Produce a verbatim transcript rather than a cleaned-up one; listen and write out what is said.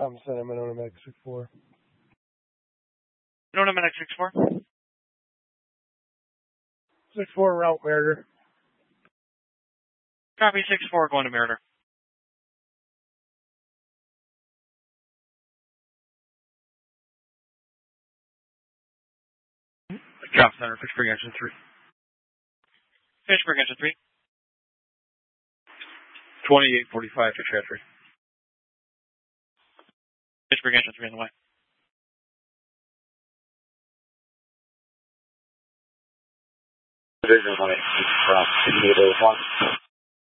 I'm sending Monona Medic six four. Monona Medic six four. six four, route Meritor. Copy six four, going to Meritor. Drop center, Fitchburg engine three. Fitchburg engine three. twenty-eight forty-five to trajectory. Fitchburg engine three on the way. Division one eight, from one.